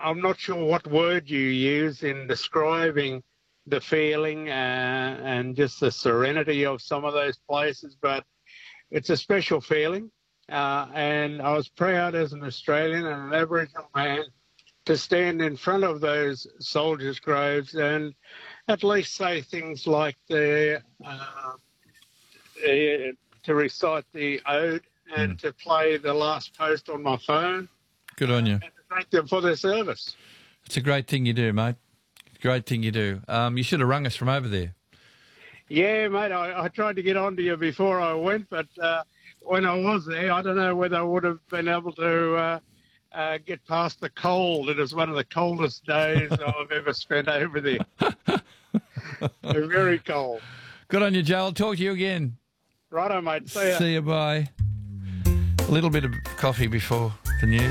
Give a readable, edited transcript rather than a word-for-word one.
I'm not sure what word you use in describing the feeling and just the serenity of some of those places, but it's a special feeling. And I was proud as an Australian and an Aboriginal man to stand in front of those soldiers' graves and at least say things like to recite the ode and to play the last post on my phone. Good on you. And to thank them for their service. It's a great thing you do, mate. Great thing you do. You should have rung us from over there. Yeah, mate, I tried to get on to you before I went, but when I was there, I don't know whether I would have been able to get past the cold. It was one of the coldest days I've ever spent over there. Very cold. Good on you, Joe. I'll talk to you again. Righto, mate. See ya. See you, bye. A little bit of coffee before the news.